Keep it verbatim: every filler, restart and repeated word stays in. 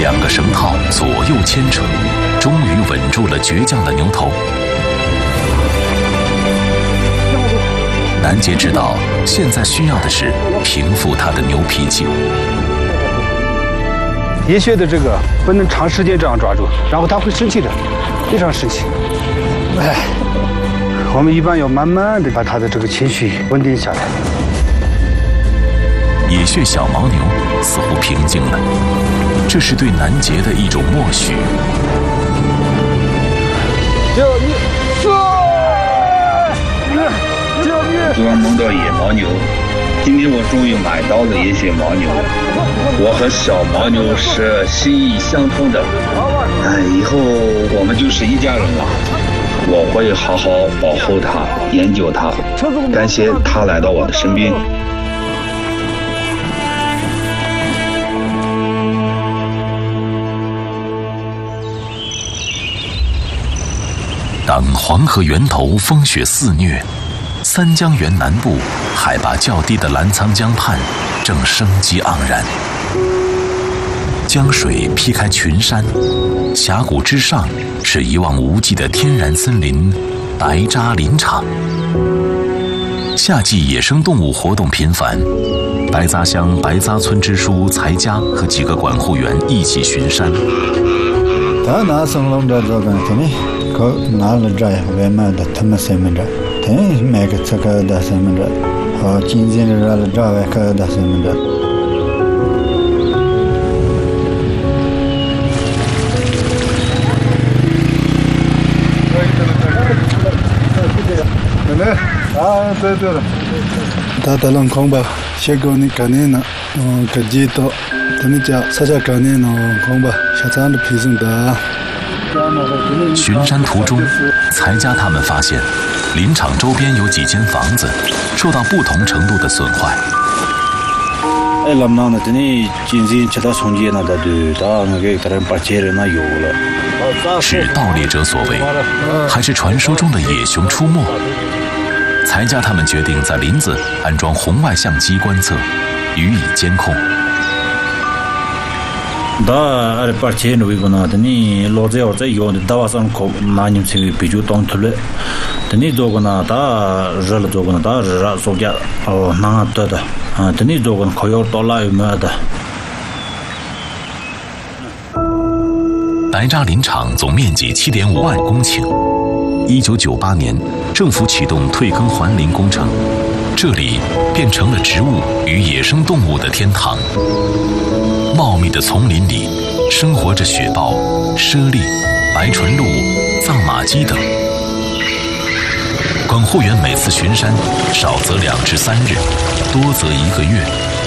两个绳套左右牵扯，终于稳住了倔强的牛头。南杰知道，现在需要的是平复他的牛脾气。 野穴的这个不能长时间这样抓住，然后他会生气的，非常生气。哎，我们一般要慢慢的把他的这个情绪稳定下来。 野穴小牦牛似乎平静了，这是对南杰的一种默许。 救命！救命！ 昨晚梦到野牦牛，今天我终于买到了野血牦牛。我和小牦牛是心意相通的，哎，以后我们就是一家人了。我会好好保护它，研究它，感谢它来到我的身边。 当黄河源头风雪肆虐，三江源南部海拔较低的澜沧江畔正生机盎然。江水劈开群山，峡谷之上是一望无际的天然森林白扎林场。夏季野生动物活动频繁，白扎乡白扎村支书财家和几个管护员一起巡山。 他拿松龙的这个呢，可拿了这外面的他们什么的，他买个这个的什么的，好今天的了这外个的什么的。啊，对对了，他的人空吧，些个你看呢，嗯，个几多。等你家啥啥概念呢？空吧，下山的皮绳的。 巡山途中，财家他们发现，林场周边有几间房子受到不同程度的损坏。 哎，那么呢？等你今天吃到重建那的，对，他那个他人把家人那有了。 是盗猎者所为，还是传说中的野熊出没？财家他们决定在林子安装红外相机观测，予以监控。 da are parche no igona tani loze or ze yo da wasan ko manim se biju tong thule tani dogona da jal dogona da ra so ya o na da da tani dogona khoyor tola ma da。 白扎林场总面积 七点五万公顷。一九九八年，政府启动退耕还林工程，这里变成了植物与野生动物的天堂。茂密的丛林里生活着雪豹、猞猁、白唇鹿、藏马鸡等。管护员每次巡山，少则两至三日，多则一个月。